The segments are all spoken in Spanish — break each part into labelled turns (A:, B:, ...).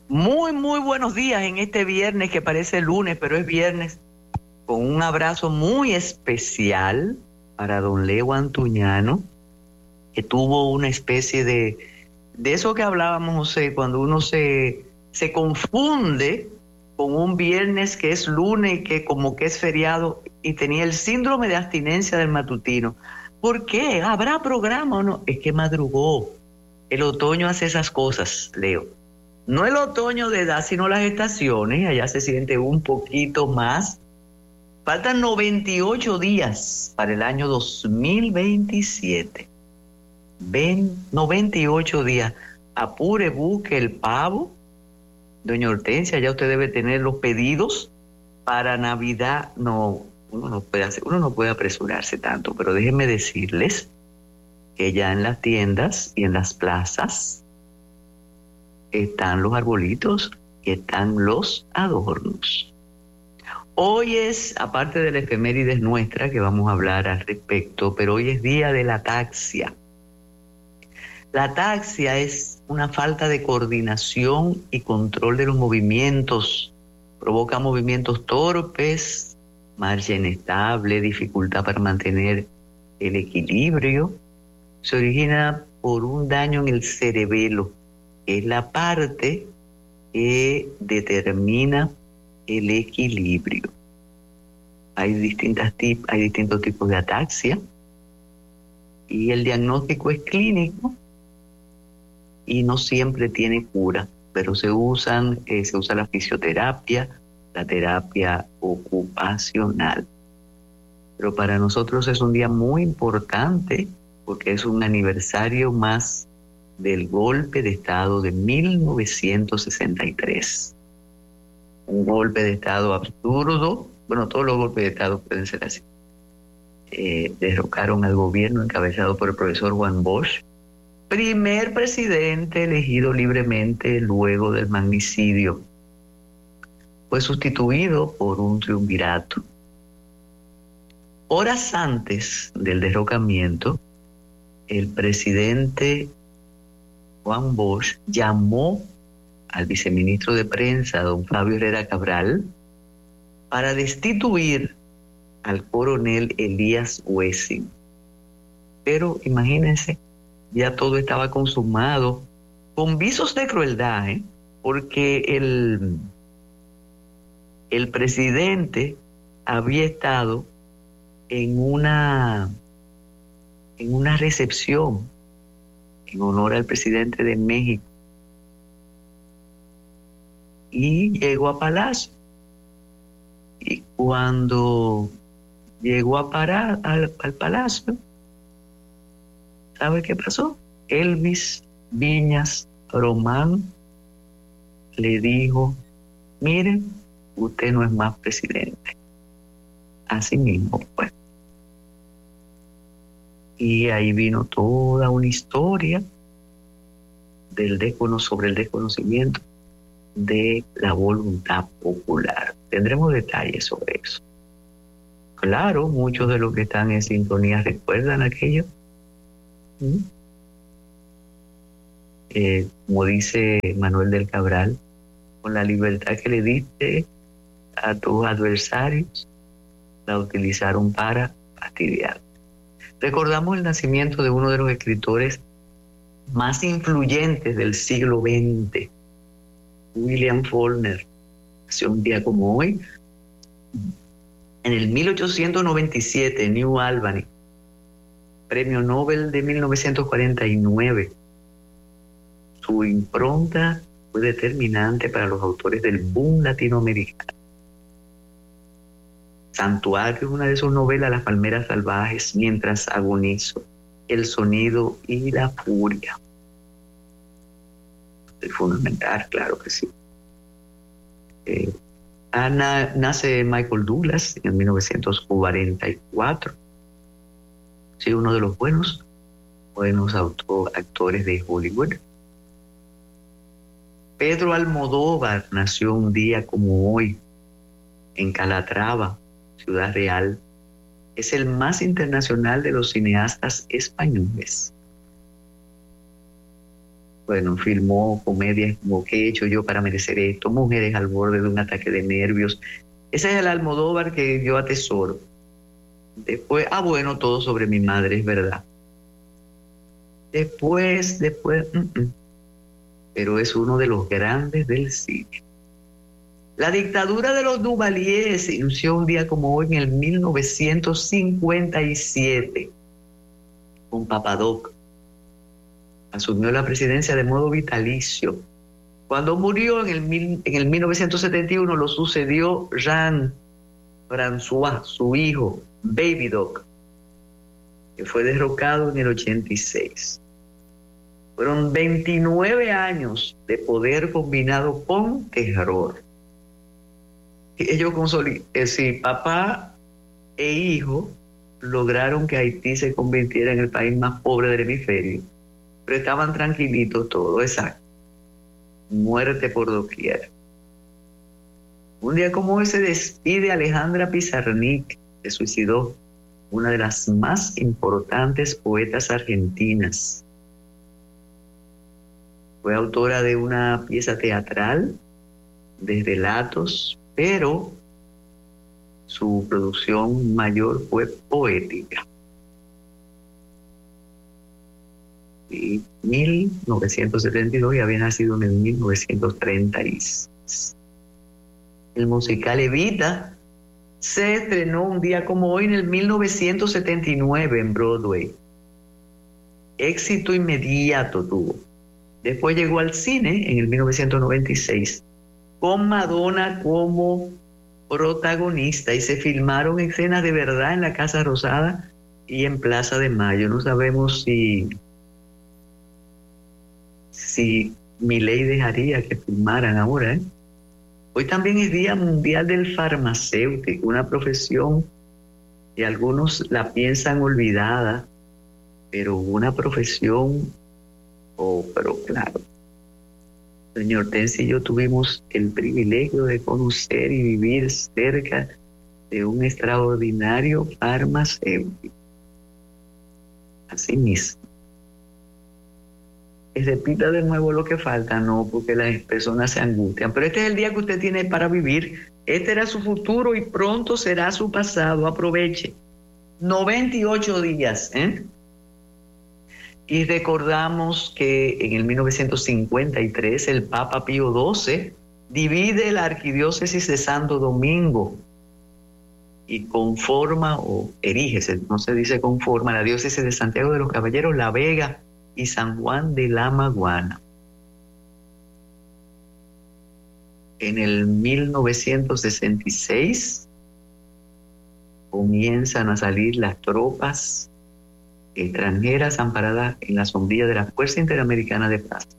A: Muy, muy buenos días en este viernes que parece lunes, pero es viernes, con un abrazo muy especial para don Leo Antuñano, que tuvo una especie de eso que hablábamos, José, cuando uno se confunde con un viernes que es lunes y que como que es feriado, y tenía el síndrome de abstinencia del matutino. ¿Por qué? ¿Habrá programa o no? Es que madrugó. El otoño hace esas cosas, Leo. No el otoño de edad, sino las estaciones. Allá se siente un poquito más. Faltan 98 días para el año 2027. 98 días. Apure, busque el pavo. Doña Hortensia, ya usted debe tener los pedidos para Navidad. No, uno no puede apresurarse tanto, pero déjenme decirles que ya en las tiendas y en las plazas están los arbolitos y están los adornos. Hoy es, aparte de la efemérides nuestra, que vamos a hablar al respecto, pero hoy es día de la ataxia. La ataxia es una falta de coordinación y control de los movimientos. Provoca movimientos torpes, marcha inestable, dificultad para mantener el equilibrio. Se origina por un daño en el cerebelo, es la parte que determina el equilibrio. Hay distintos tipos de ataxia y el diagnóstico es clínico y no siempre tiene cura, pero se usa la fisioterapia, la terapia ocupacional. Pero para nosotros es un día muy importante porque es un aniversario más del golpe de Estado de 1963. Un golpe de Estado absurdo. Bueno, todos los golpes de Estado pueden ser así. Derrocaron al gobierno encabezado por el profesor Juan Bosch, primer presidente elegido libremente luego del magnicidio. Fue sustituido por un triunvirato. Horas antes del derrocamiento, el presidente Juan Bosch llamó al viceministro de Prensa, don Fabio Herrera Cabral, para destituir al coronel Elías Wessing. Pero imagínense, ya todo estaba consumado, con visos de crueldad, porque el presidente había estado en una recepción en honor al presidente de México y llegó a Palacio. Y cuando llegó a parar al Palacio, ¿sabe qué pasó? Elvis Viñas Román le dijo: mire, usted no es más presidente. Así mismo fue. Y ahí vino toda una historia sobre el desconocimiento de la voluntad popular. Tendremos detalles sobre eso. Claro, muchos de los que están en sintonía recuerdan aquello. Como dice Manuel del Cabral, con la libertad que le diste a tus adversarios, la utilizaron para fastidiar. Recordamos el nacimiento de uno de los escritores más influyentes del siglo XX, William Faulkner. Nació un día como hoy, en el 1897, en New Albany, Premio Nobel de 1949. Su impronta fue determinante para los autores del boom latinoamericano. Santuario es una de sus novelas, Las palmeras salvajes, Mientras agonizo, El sonido y la furia. Es fundamental, claro que sí. Nace Michael Douglas en 1944. Sí, uno de los buenos actores de Hollywood. Pedro Almodóvar nació un día como hoy en Calatrava, Ciudad Real. Es el más internacional de los cineastas españoles. bueno, filmó comedias como ¿Qué he hecho yo para merecer esto? Mujeres al borde de un ataque de nervios. Ese es el Almodóvar que yo atesoro. Después, bueno, Todo sobre mi madre, es verdad. Después, pero es uno de los grandes del cine. La dictadura de los Duvalier se inició un día como hoy en el 1957 con Papadoc. Asumió la presidencia de modo vitalicio. Cuando murió en el 1971 lo sucedió Jean François, su hijo, Baby Doc, que fue derrocado en el 86. Fueron 29 años de poder combinado con terror. Ellos papá e hijo lograron que Haití se convirtiera en el país más pobre del hemisferio, pero estaban tranquilitos todos, exacto. Muerte por doquier. Un día como hoy se despide Alejandra Pizarnik, se suicidó, una de las más importantes poetas argentinas. Fue autora de una pieza teatral, de relatos, pero su producción mayor fue poética. Y 1972 y había nacido en el 1936. El musical Evita se estrenó un día como hoy en el 1979 en Broadway. Éxito inmediato tuvo. Después llegó al cine en el 1996 con Madonna como protagonista y se filmaron escenas de verdad en la Casa Rosada y en Plaza de Mayo. No sabemos si Milei dejaría que filmaran ahora, ¿eh? Hoy también es Día Mundial del Farmacéutico, una profesión que algunos la piensan olvidada, pero una profesión, pero claro, señor Tensi y yo tuvimos el privilegio de conocer y vivir cerca de un extraordinario farmacéutico. Así mismo. Y repita de nuevo lo que falta, no, porque las personas se angustian. Pero este es el día que usted tiene para vivir. Este era su futuro y pronto será su pasado. Aproveche. 98 días, ¿eh? Y recordamos que en el 1953 el Papa Pío XII divide la arquidiócesis de Santo Domingo y conforma, o erige, no se dice conforma, la diócesis de Santiago de los Caballeros, La Vega y San Juan de la Maguana. En el 1966 comienzan a salir las tropas extranjeras amparadas en la sombrilla de la Fuerza Interamericana de Paz.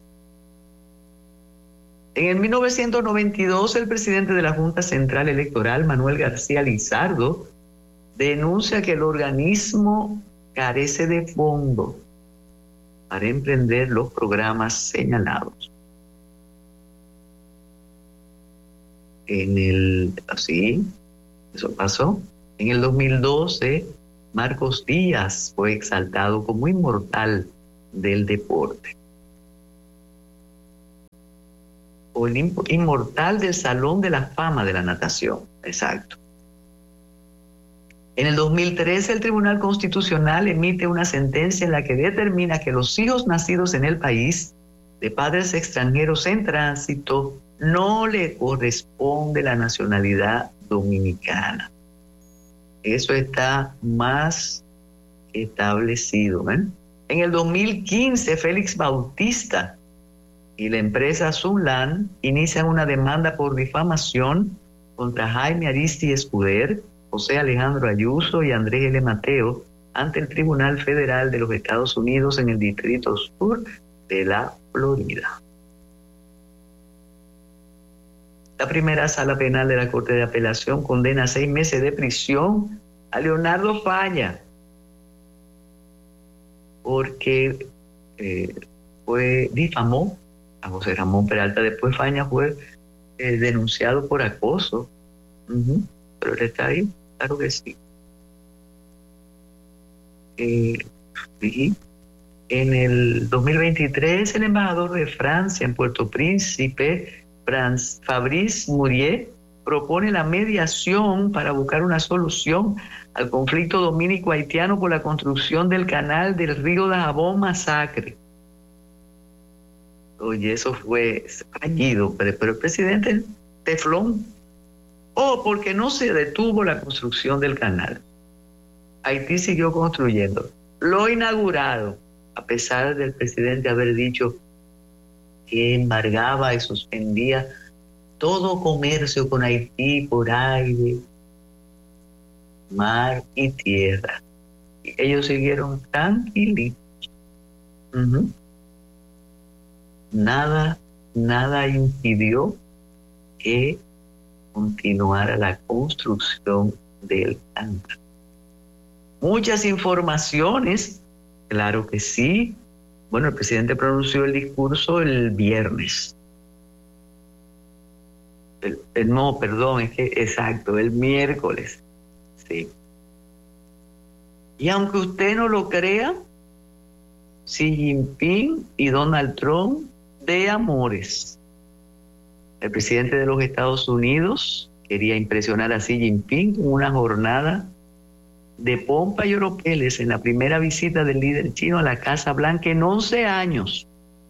A: En el 1992, el presidente de la Junta Central Electoral, Manuel García Lizardo, denuncia que el organismo carece de fondos para emprender los programas señalados. Sí, eso pasó. En el 2012, Marcos Díaz fue exaltado como inmortal del deporte. O el inmortal del Salón de la Fama de la Natación. Exacto. En el 2013, el Tribunal Constitucional emite una sentencia en la que determina que los hijos nacidos en el país de padres extranjeros en tránsito no le corresponde la nacionalidad dominicana. Eso está más establecido, ¿eh? En el 2015, Félix Bautista y la empresa Sunland inician una demanda por difamación contra Jaime Aristi Escuder, José Alejandro Ayuso y Andrés L. Mateo ante el Tribunal Federal de los Estados Unidos en el Distrito Sur de la Florida. La primera sala penal de la Corte de Apelación condena a 6 meses de prisión a Leonardo Falla porque difamó a José Ramón Peralta. Después Falla fue denunciado por acoso. Pero él está ahí, claro que sí. Sí. En el 2023, el embajador de Francia en Puerto Príncipe, Fabrice Murier, propone la mediación para buscar una solución al conflicto dominico-haitiano por la construcción del canal del río Dajabón Masacre. Oye, eso fue fallido, pero el presidente teflón. Porque no se detuvo la construcción del canal. Haití siguió construyendo. Lo inaugurado, a pesar del presidente haber dicho que embargaba y suspendía todo comercio con Haití por aire, mar y tierra. Y ellos siguieron tranquilitos. Nada impidió que continuara la construcción del canal. Muchas informaciones, claro que sí. Bueno, el presidente pronunció el discurso el viernes. El miércoles. Sí. Y aunque usted no lo crea, Xi Jinping y Donald Trump de amores. El presidente de los Estados Unidos quería impresionar a Xi Jinping con una jornada de pompa y oropeles en la primera visita del líder chino a la Casa Blanca en 11 años.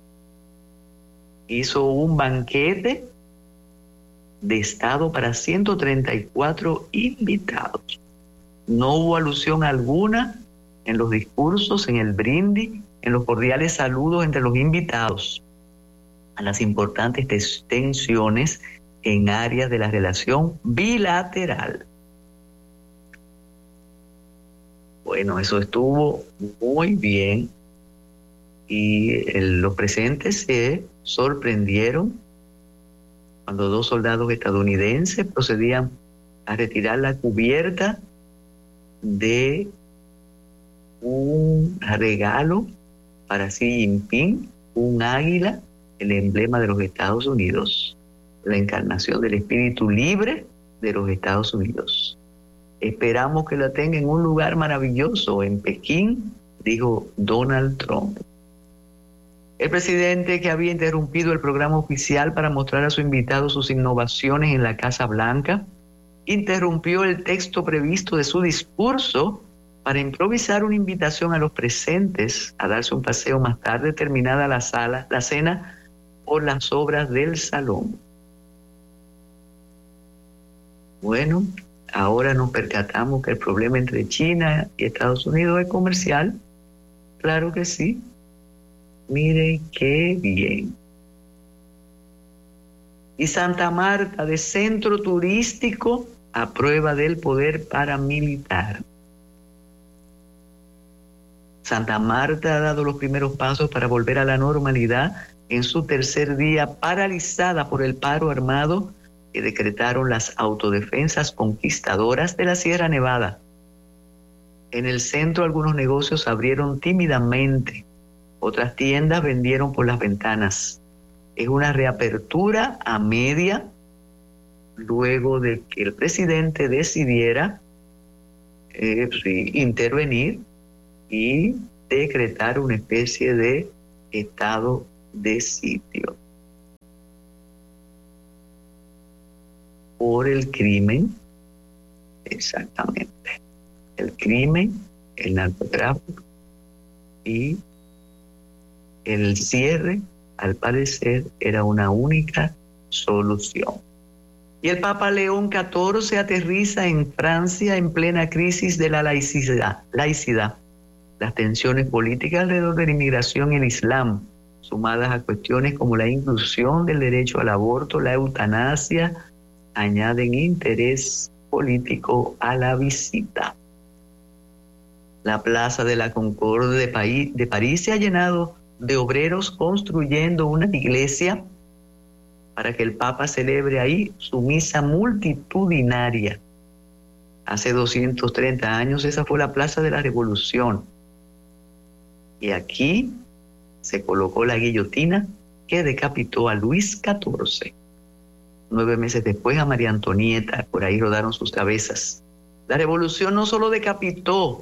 A: Hizo un banquete de Estado para 134 invitados. No hubo alusión alguna en los discursos, en el brindis, en los cordiales saludos entre los invitados a las importantes tensiones en áreas de la relación bilateral. Bueno, eso estuvo muy bien y los presentes se sorprendieron cuando 2 soldados estadounidenses procedían a retirar la cubierta de un regalo para Xi Jinping, un águila, el emblema de los Estados Unidos, la encarnación del espíritu libre de los Estados Unidos. Esperamos que la tenga en un lugar maravilloso, en Pekín, dijo Donald Trump. El presidente, que había interrumpido el programa oficial para mostrar a su invitado sus innovaciones en la Casa Blanca, interrumpió el texto previsto de su discurso para improvisar una invitación a los presentes a darse un paseo más tarde, terminada la cena, por las obras del salón. Bueno, ahora nos percatamos que el problema entre China y Estados Unidos es comercial. Claro que sí. Miren qué bien. Y Santa Marta, de centro turístico a prueba del poder paramilitar. Santa Marta ha dado los primeros pasos para volver a la normalidad en su tercer día, paralizada por el paro armado que decretaron las autodefensas conquistadoras de la Sierra Nevada. En el centro, algunos negocios abrieron tímidamente, otras tiendas vendieron por las ventanas. Es una reapertura a media, luego de que el presidente decidiera intervenir y decretar una especie de estado de sitio por el crimen, exactamente, el crimen, el narcotráfico y el cierre, al parecer, era una única solución. Y el Papa León XIV aterriza en Francia en plena crisis de la laicidad. Las tensiones políticas alrededor de la inmigración y el Islam, sumadas a cuestiones como la inclusión del derecho al aborto, la eutanasia, añaden interés político a la visita. La Plaza de la Concorde de París se ha llenado de obreros construyendo una iglesia para que el Papa celebre ahí su misa multitudinaria. Hace 230 años esa fue la Plaza de la Revolución. Y aquí se colocó la guillotina que decapitó a Luis XIV. 9 meses después a María Antonieta, por ahí rodaron sus cabezas. La revolución no solo decapitó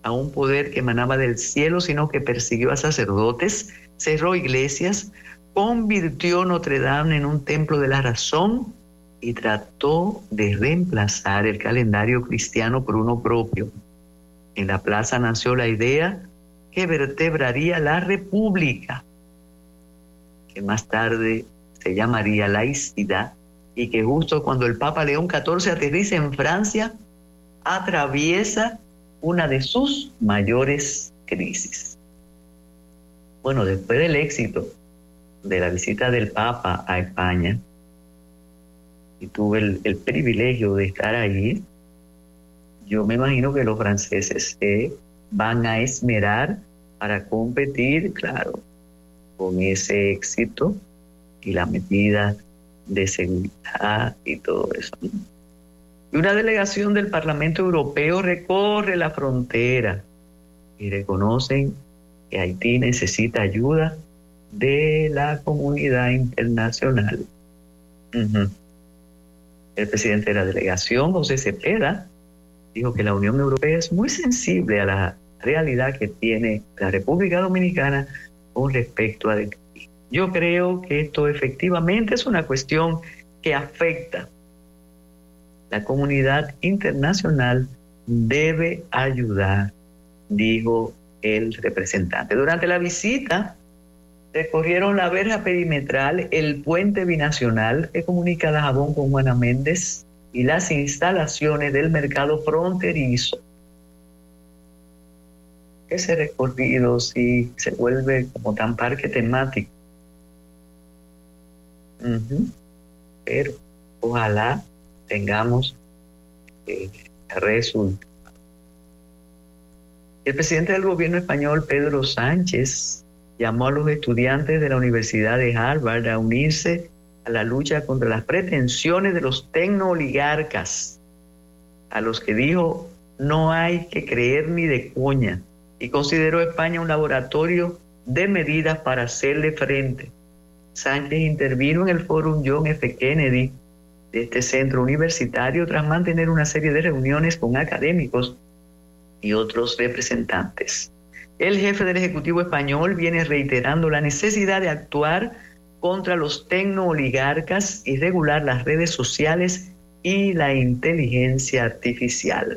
A: a un poder que emanaba del cielo, sino que persiguió a sacerdotes, cerró iglesias, convirtió Notre Dame en un templo de la razón y trató de reemplazar el calendario cristiano por uno propio. En la plaza nació la idea que vertebraría la república, que más tarde se llamaría laicidad, y que justo cuando el Papa León XIV aterriza en Francia, atraviesa una de sus mayores crisis. Bueno, después del éxito de la visita del Papa a España, y tuve el privilegio de estar allí, yo me imagino que los franceses se van a esmerar para competir, claro, con ese éxito y la medida de seguridad y todo eso. Y una delegación del Parlamento Europeo recorre la frontera y reconocen que Haití necesita ayuda de la comunidad internacional. El presidente de la delegación, José Cepeda, dijo que la Unión Europea es muy sensible a la realidad que tiene la República Dominicana con respecto a Haití. Yo creo que esto efectivamente es una cuestión que afecta. La comunidad internacional debe ayudar, dijo el representante. Durante la visita recorrieron la verja perimetral, el puente binacional que comunica Dajabón con Juana Méndez y las instalaciones del mercado fronterizo. Ese recorrido sí se vuelve como tan parque temático. Pero ojalá tengamos resultados. El presidente del gobierno español, Pedro Sánchez, llamó a los estudiantes de la Universidad de Harvard a unirse a la lucha contra las pretensiones de los tecnooligarcas, a los que dijo no hay que creer ni de coña, y consideró a España un laboratorio de medidas para hacerle frente. Sánchez intervino en el Fórum John F. Kennedy de este centro universitario tras mantener una serie de reuniones con académicos y otros representantes. El jefe del Ejecutivo español viene reiterando la necesidad de actuar contra los tecnooligarcas y regular las redes sociales y la inteligencia artificial.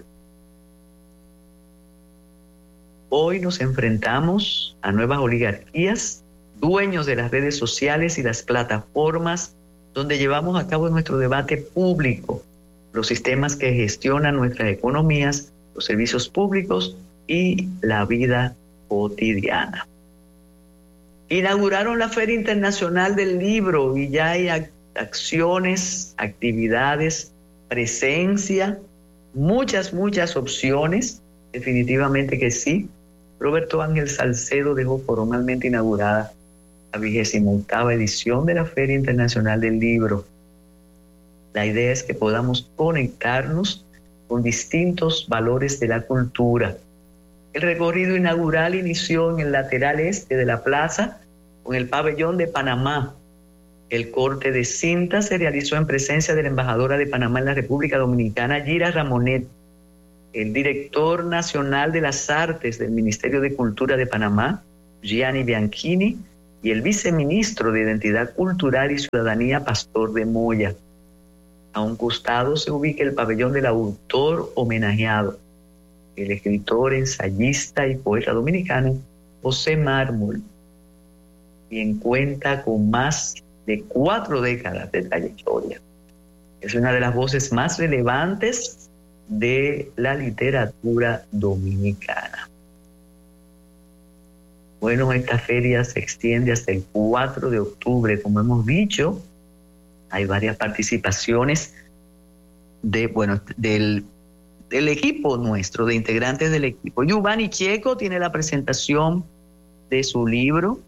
A: Hoy nos enfrentamos a nuevas oligarquías, dueños de las redes sociales y las plataformas donde llevamos a cabo nuestro debate público, los sistemas que gestionan nuestras economías, los servicios públicos y la vida cotidiana. Inauguraron la Feria Internacional del Libro y ya hay acciones, actividades, presencia, muchas opciones, definitivamente que sí. Roberto Ángel Salcedo dejó formalmente inaugurada la 28ª edición de la Feria Internacional del Libro. La idea es que podamos conectarnos con distintos valores de la cultura. El recorrido inaugural inició en el lateral este de la plaza con el pabellón de Panamá. El corte de cinta se realizó en presencia de la embajadora de Panamá en la República Dominicana, Gira Ramonet, el director nacional de las artes del Ministerio de Cultura de Panamá, Gianni Bianchini, y el viceministro de Identidad Cultural y Ciudadanía, Pastor de Moya. A un costado se ubica el pabellón del autor homenajeado, el escritor, ensayista y poeta dominicano José Mármol, quien cuenta con más de 4 décadas de trayectoria. Es una de las voces más relevantes de la literatura dominicana. Bueno, esta feria se extiende hasta el 4 de octubre, como hemos dicho. Hay varias participaciones del equipo nuestro, de integrantes del equipo. Giovanni Checo tiene la presentación de su libro.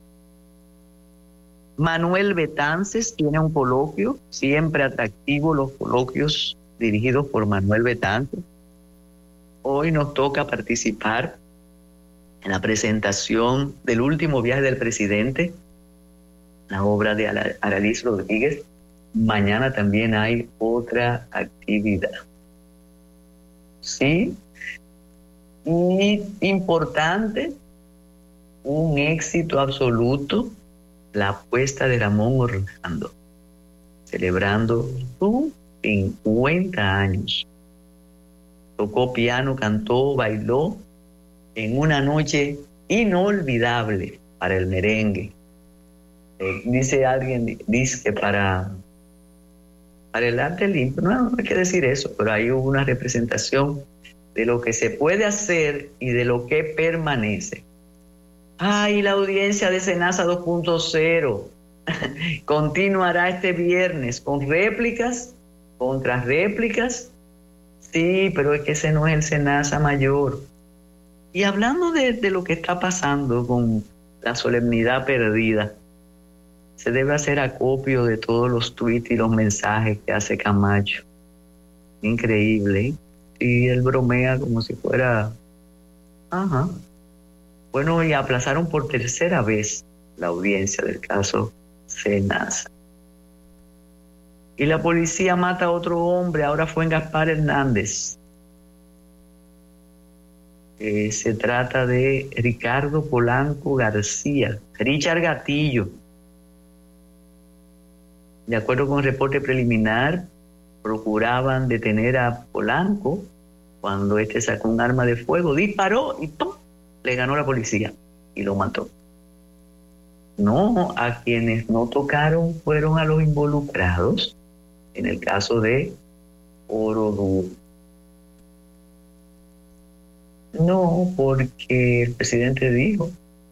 A: Manuel Betances tiene un coloquio, siempre atractivo los coloquios dirigidos por Manuel Betances. Hoy nos toca participar en la presentación del último viaje del presidente, la obra de Aralis Rodríguez. Mañana también hay otra actividad. Sí, Y importante, un éxito absoluto, la apuesta de Ramón Orlando, celebrando sus 50 años. Tocó piano, cantó, bailó en una noche inolvidable para el merengue. Dice alguien, dice que para el arte limpio, no hay que decir eso, pero hay una representación de lo que se puede hacer y de lo que permanece. Ay, la audiencia de Senasa 2.0 continuará este viernes con réplicas, contrarréplicas. Sí, pero es que ese no es el Senasa mayor. Y hablando de lo que está pasando con la solemnidad perdida, se debe hacer acopio de todos los tweets y los mensajes que hace Camacho. Increíble, ¿eh? Y él bromea como si fuera... Ajá. Bueno, y aplazaron por tercera vez la audiencia del caso Senasa. Y la policía mata a otro hombre, ahora fue en Gaspar Hernández. Se trata de Ricardo Polanco García, Richard Gatillo. De acuerdo con el reporte preliminar, procuraban detener a Polanco cuando este sacó un arma de fuego, disparó y ¡pum!, le ganó la policía y lo mató. No, a quienes no tocaron fueron a los involucrados en el caso de Oroduro. No, porque el presidente dijo,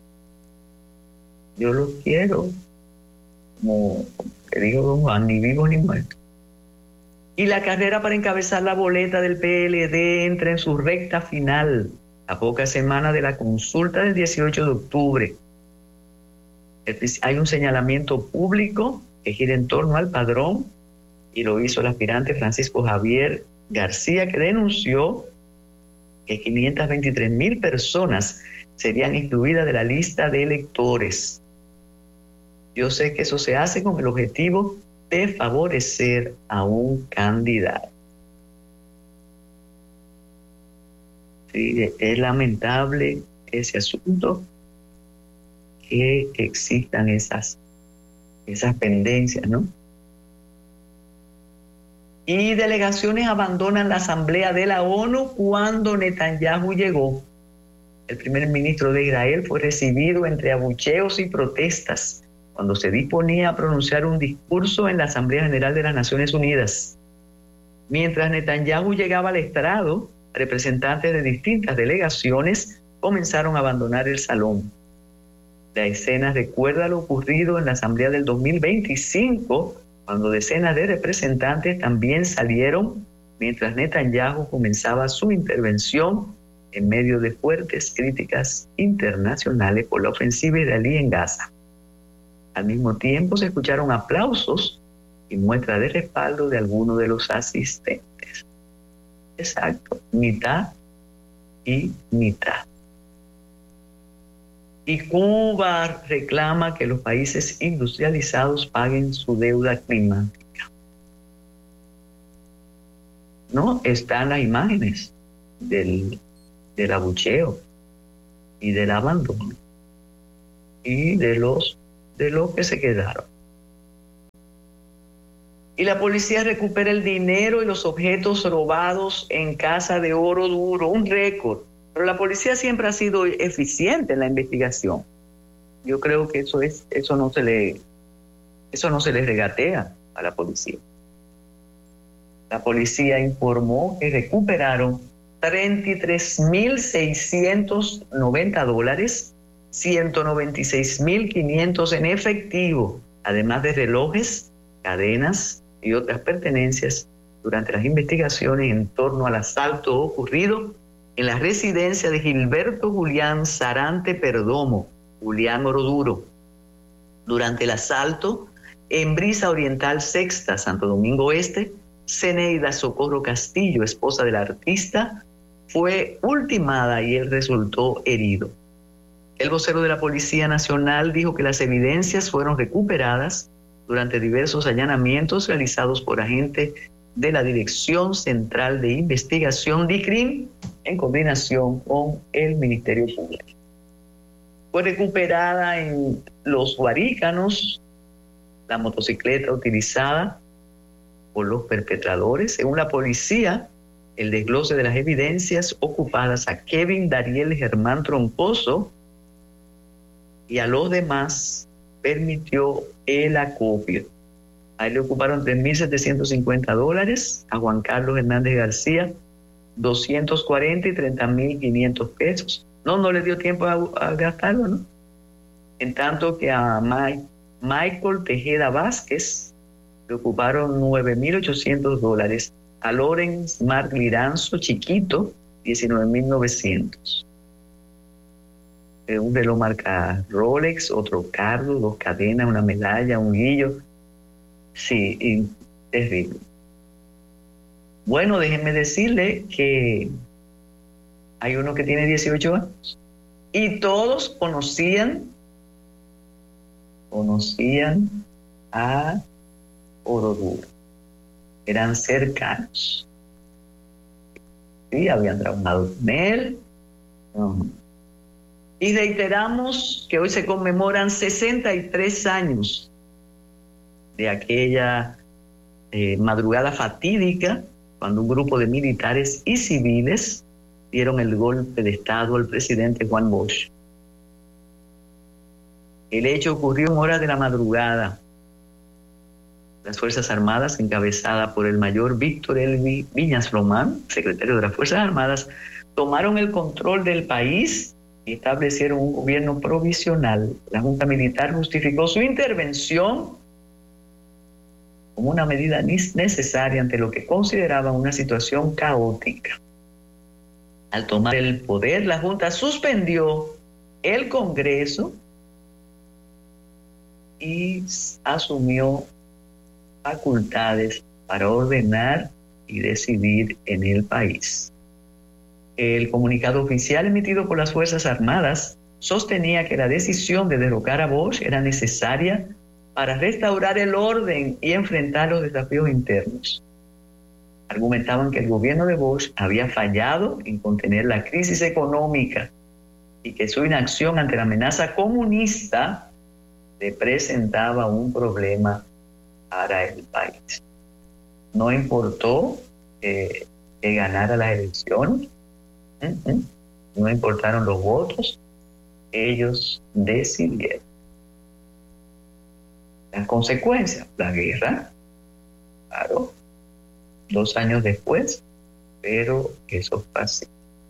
A: yo lo quiero, como que dijo don Juan, ni vivo ni muerto. Y la carrera para encabezar la boleta del PLD entra en su recta final, a pocas semanas de la consulta del 18 de octubre. Hay un señalamiento público que gira en torno al padrón, y lo hizo el aspirante Francisco Javier García, que denunció que 523,000 personas serían excluidas de la lista de electores. Yo sé que eso se hace con el objetivo de favorecer a un candidato. Sí, es lamentable ese asunto, que existan esas pendencias, ¿no? Y delegaciones abandonan la Asamblea de la ONU cuando Netanyahu llegó. El primer ministro de Israel fue recibido entre abucheos y protestas cuando se disponía a pronunciar un discurso en la Asamblea General de las Naciones Unidas. Mientras Netanyahu llegaba al estrado, representantes de distintas delegaciones comenzaron a abandonar el salón. La escena recuerda lo ocurrido en la Asamblea del 2025, cuando decenas de representantes también salieron mientras Netanyahu comenzaba su intervención en medio de fuertes críticas internacionales por la ofensiva israelí en Gaza. Al mismo tiempo se escucharon aplausos y muestras de respaldo de algunos de los asistentes. Exacto, mitad y mitad. Y Cuba reclama que los países industrializados paguen su deuda climática. No, están las imágenes del abucheo y del abandono y de los que se quedaron. Y la policía recupera el dinero y los objetos robados en casa de Oroduro, un récord. Pero la policía siempre ha sido eficiente en la investigación. Yo creo que eso no se le regatea a la policía. La policía informó que recuperaron $33,690, 196,500 en efectivo, además de relojes, cadenas y otras pertenencias durante las investigaciones en torno al asalto ocurrido en la residencia de Gilberto Julián Sarante Perdomo, Julián Oroduro. Durante el asalto, en Brisa Oriental Sexta, Santo Domingo Este, Zeneida Socorro Castillo, esposa del artista, fue ultimada y él resultó herido. El vocero de la Policía Nacional dijo que las evidencias fueron recuperadas durante diversos allanamientos realizados por agentes de la Dirección Central de Investigación DICRIM en coordinación con el Ministerio Público. Fue recuperada en Los Guarícanos la motocicleta utilizada por los perpetradores. Según la policía, el desglose de las evidencias ocupadas a Kevin Dariel Germán Troncoso y a los demás permitió el acopio. A él le ocuparon $3.750, a Juan Carlos Hernández García 240 y 30.500 pesos. No le dio tiempo a gastarlo, ¿no? En tanto que a Michael Tejeda Vázquez le ocuparon $9.800, a Lorenz Marc Liranzo Chiquito 19.900. Un reloj marca Rolex, otro carro, 2 cadenas, una medalla, un guillo. Sí, terrible. Bueno, déjenme decirle que hay uno que tiene 18 años y todos conocían a Oroduro. Eran cercanos. Sí, habían trabajado con él. Y reiteramos que hoy se conmemoran 63 años de aquella madrugada fatídica cuando un grupo de militares y civiles dieron el golpe de Estado al presidente Juan Bosch. El hecho ocurrió en horas de la madrugada. Las Fuerzas Armadas, encabezada por el mayor Víctor Elvi Viñas Román, secretario de las Fuerzas Armadas, tomaron el control del país y establecieron un gobierno provisional. La Junta Militar justificó su intervención como una medida necesaria ante lo que consideraba una situación caótica. Al tomar el poder, la Junta suspendió el Congreso y asumió facultades para ordenar y decidir en el país. El comunicado oficial emitido por las Fuerzas Armadas sostenía que la decisión de derrocar a Bosch era necesaria para restaurar el orden y enfrentar los desafíos internos. Argumentaban que el gobierno de Bosch había fallado en contener la crisis económica y que su inacción ante la amenaza comunista representaba un problema para el país. No importó que ganara las elecciones, no importaron los votos, ellos decidieron. Las consecuencias, la guerra, claro, 2 años después, pero eso fue así.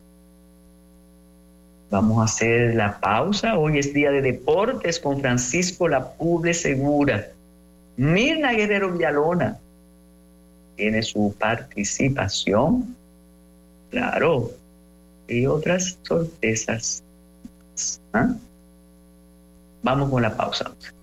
A: Vamos a hacer la pausa. Hoy es día de deportes con Francisco Lapuble Segura. Mirna Guerrero Villalona tiene su participación, claro, y otras sorpresas. Vamos con la pausa.